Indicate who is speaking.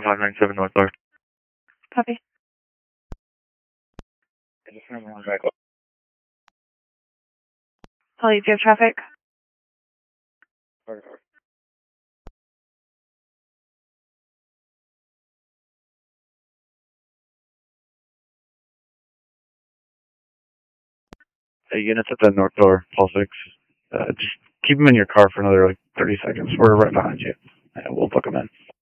Speaker 1: 1597 North Door.
Speaker 2: Copy. Police, you have traffic?
Speaker 1: Hey, units at the North Door, Pulse 6. Just keep them in your car for another 30 seconds. We're right behind you. We'll book them in.